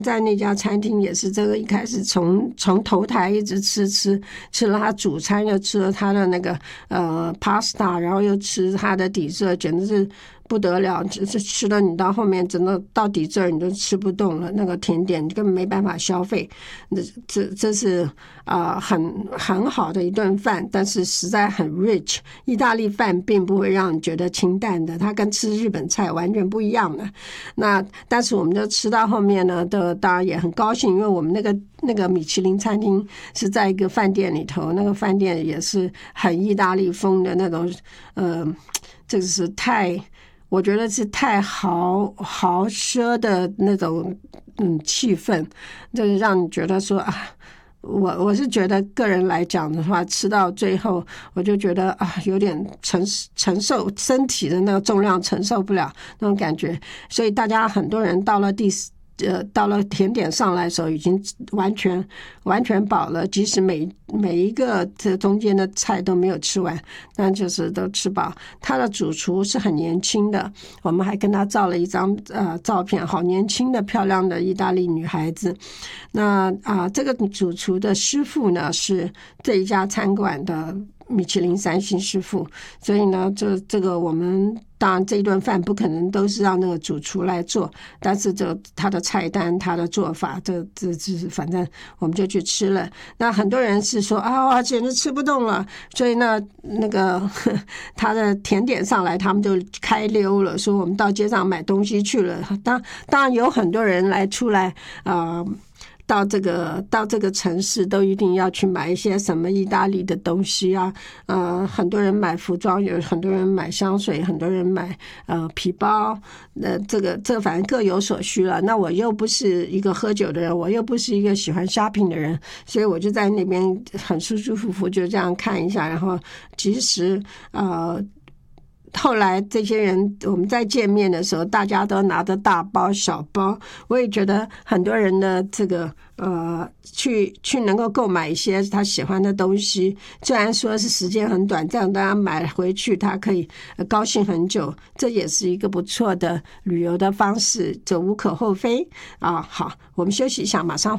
在那家餐厅也是这个，一开始从头台一直吃了他主餐，又吃了他的那个pasta， 然后又吃他的底色，简直是不得了，就是吃了你到后面真的到底这儿你都吃不动了，那个甜点根本没办法消费。这是很好的一顿饭，但是实在很 rich。意大利饭并不会让你觉得清淡的，它跟吃日本菜完全不一样的。那但是我们就吃到后面呢，当然也很高兴，因为我们那个米其林餐厅是在一个饭店里头，那个饭店也是很意大利风的那种，这个是我觉得是太豪奢的那种气氛，就是让你觉得说啊，我是觉得个人来讲的话，吃到最后我就觉得啊，有点承受身体的那个重量承受不了那种感觉，所以大家很多人到了甜点上来的时候，已经完全饱了，即使每一个这中间的菜都没有吃完，但就是都吃饱。他的主厨是很年轻的，我们还跟他照了一张照片，好年轻的漂亮的意大利女孩子。那这个主厨的师傅呢是这一家餐馆的米其林3星师傅，所以呢，这个我们当然这一顿饭不可能都是让那个主厨来做，但是他的菜单、他的做法，这反正我们就去吃了。那很多人是说啊，简直吃不动了，所以呢，那个他的甜点上来，他们就开溜了，说我们到街上买东西去了。当然有很多人出来到这个城市都一定要去买一些什么意大利的东西啊，很多人买服装，有很多人买香水，很多人买皮包，这个反正各有所需了。那我又不是一个喝酒的人，我又不是一个喜欢 shopping 的人，所以我就在那边很舒舒服服就这样看一下，然后其实后来这些人我们在见面的时候，大家都拿着大包小包，我也觉得很多人的这个去能够购买一些他喜欢的东西，虽然说是时间很短，这样大家买回去他可以高兴很久，这也是一个不错的旅游的方式，这无可厚非啊。好，我们休息一下，马上回来。